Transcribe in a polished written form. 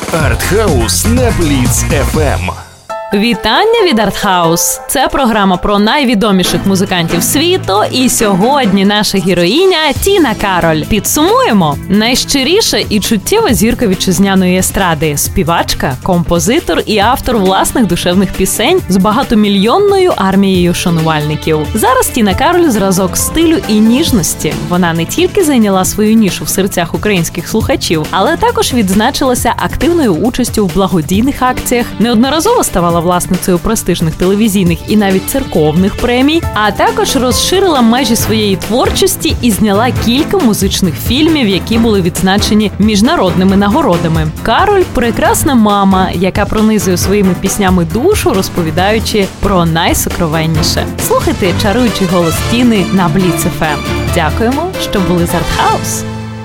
Артхаус на Бліц FM. Вітання від Артхаус! Це програма про найвідоміших музикантів світу, і сьогодні наша героїня Тіна Кароль. Підсумуємо. Найщиріша і чуттєва зірка вітчизняної естради, співачка, композитор і автор власних душевних пісень з багатомільйонною армією шанувальників. Зараз Тіна Кароль – зразок стилю і ніжності. Вона не тільки зайняла свою нішу в серцях українських слухачів, але також відзначилася активною участю в благодійних акціях, неодноразово ставала власницею престижних телевізійних і навіть церковних премій, а також розширила межі своєї творчості і зняла кілька музичних фільмів, які були відзначені міжнародними нагородами. Кароль – прекрасна мама, яка пронизує своїми піснями душу, розповідаючи про найсокровенніше. Слухайте чаруючий голос Тіни на Бліц FM. Дякуємо, що були з Артхаус.